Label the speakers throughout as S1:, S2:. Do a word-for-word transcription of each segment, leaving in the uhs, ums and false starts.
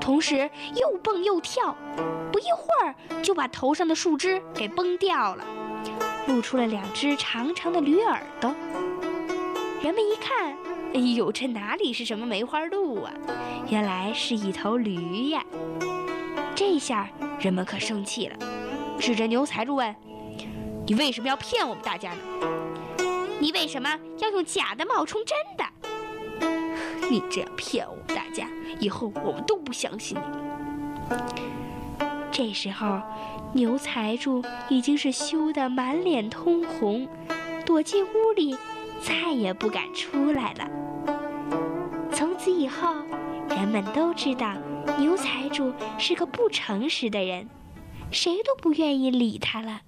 S1: 同时又蹦又跳，不一会儿就把头上的树枝给崩掉了，露出了两只长长的驴耳朵。人们一看，哎呦，这哪里是什么梅花鹿啊，原来是一头驴呀！这下人们可生气了，指着牛财主问：“你为什么要骗我们大家呢？你为什么要用假的冒充真的？你这样骗我们大家，以后我们都不相信你了。”这时候，牛财主已经是羞得满脸通红，躲进屋里，再也不敢出来了。从此以后，人们都知道牛财主是个不诚实的人，谁都不愿意理他了。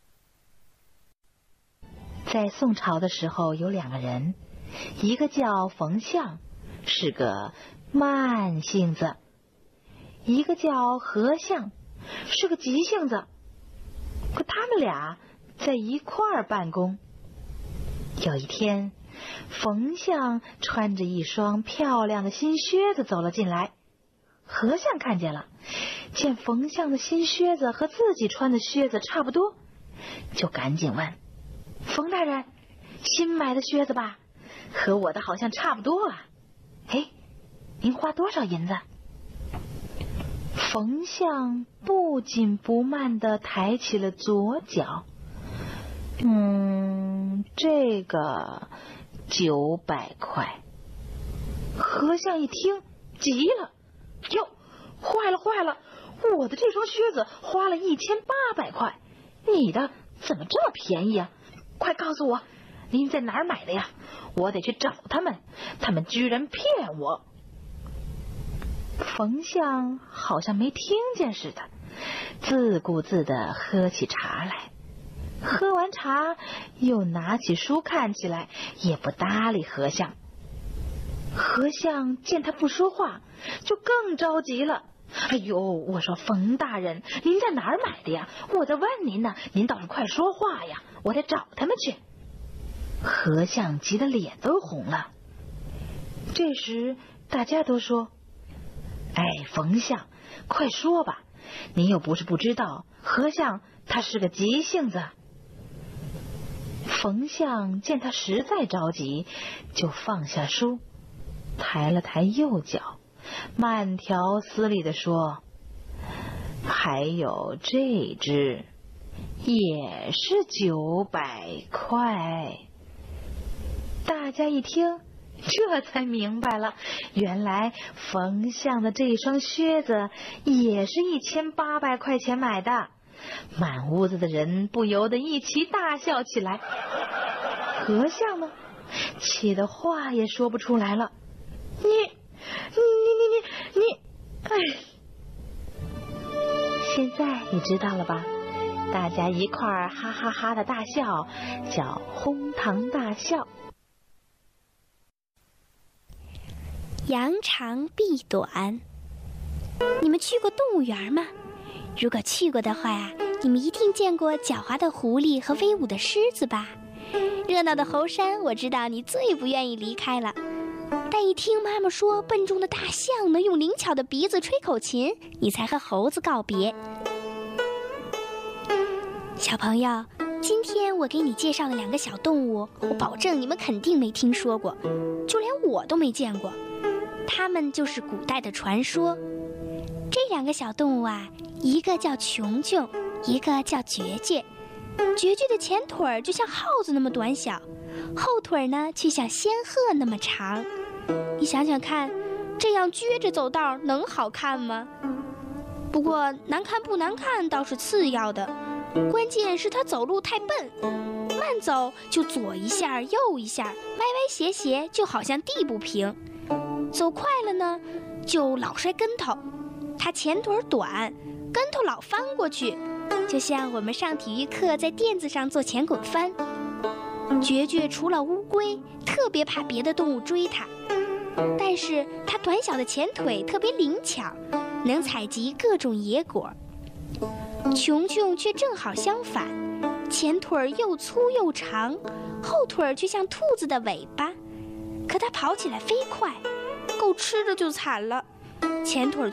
S2: 在宋朝的时候，有两个人，一个叫冯相，是个慢性子；一个叫何相，是个急性子。可他们俩在一块儿办公。有一天，冯相穿着一双漂亮的新靴子走了进来，何相看见了，见冯相的新靴子和自己穿的靴子差不多，就赶紧问：“冯大人，新买的靴子吧？和我的好像差不多啊。哎，您花多少银子？”冯相不紧不慢地抬起了左脚。嗯，这个九百块。何相一听急了：“哟，坏了坏了！我的这双靴子花了一千八百块，你的怎么这么便宜啊？快告诉我，您在哪儿买的呀？我得去找他们，他们居然骗我！”冯相好像没听见似的，自顾自地喝起茶来。喝完茶，又拿起书看起来，也不搭理何相。何相见他不说话，就更着急了。哎呦，我说冯大人，您在哪儿买的呀？我在问您呢，您倒是快说话呀，我得找他们去。何相急得脸都红了。这时大家都说：“哎，冯相，快说吧，您又不是不知道，何相他是个急性子。”冯相见他实在着急，就放下书，抬了抬右脚，慢条斯理地说：“还有这只，也是九百块。”大家一听，这才明白了，原来冯相的这双靴子也是一千八百块钱买的。满屋子的人不由得一起大笑起来。何相呢，气得话也说不出来了。你你你你你你哎！现在你知道了吧？大家一块儿哈哈哈的大笑，叫哄堂大笑。
S1: 扬长避短。你们去过动物园吗？如果去过的话呀，你们一定见过狡猾的狐狸和威武的狮子吧？热闹的猴山，我知道你最不愿意离开了。但一听妈妈说笨重的大象能用灵巧的鼻子吹口琴，你才和猴子告别。小朋友，今天我给你介绍的两个小动物，我保证你们肯定没听说过，就连我都没见过。它们就是古代的传说。这两个小动物啊，一个叫琼琼，一个叫绝绝。绝绝的前腿就像耗子那么短小，后腿呢却像仙鹤那么长。你想想看，这样撅着走道能好看吗？不过难看不难看倒是次要的，关键是它走路太笨，慢走就左一下右一下，歪歪斜斜，就好像地不平。走快了呢，就老摔跟头。它前腿短，跟头老翻过去，就像我们上体育课在垫子上做前滚翻。绝绝除了乌龟，特别怕别的动物追它，但是它短小的前腿特别灵巧，能采集各种野果。琼琼却正好相反，前腿又粗又长，后腿却像兔子的尾巴，可它跑起来飞快，够吃的就惨了，前腿